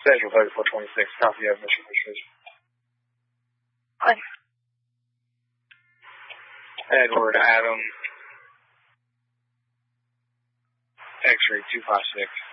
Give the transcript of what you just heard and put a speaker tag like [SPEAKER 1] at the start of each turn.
[SPEAKER 1] Central 3426, copy of mission persuasion.
[SPEAKER 2] Hi.
[SPEAKER 1] Edward Adam, X-ray 256.